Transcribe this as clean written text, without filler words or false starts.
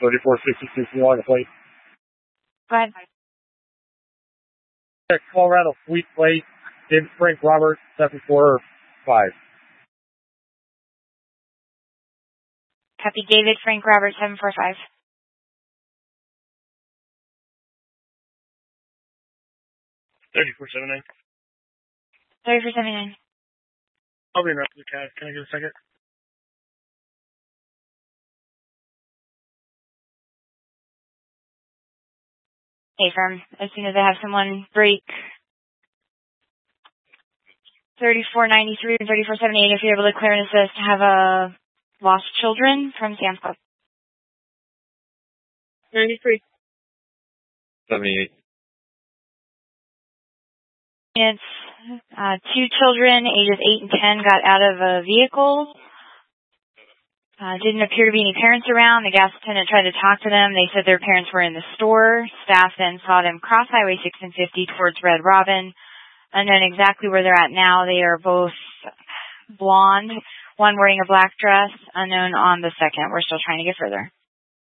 3466, you want to plate? Go ahead. Colorado Fleet Plate, David Frank Robert, 745. Copy, David Frank Robert, 745. 3479. 3479. I'll be in the CAD. Can I get a second? Hey, firm. As soon as I have someone break 3493 and 3478, if you're able to clear and assist, have lost children from Sam's Club. 93. 78. It's 2 children, ages 8 and 10, got out of a vehicle. Didn't appear to be any parents around. The gas attendant tried to talk to them. They said their parents were in the store. Staff then saw them cross Highway 6 and 50 towards Red Robin. Unknown exactly where they're at now. They are both blonde, one wearing a black dress, unknown on the second. We're still trying to get further.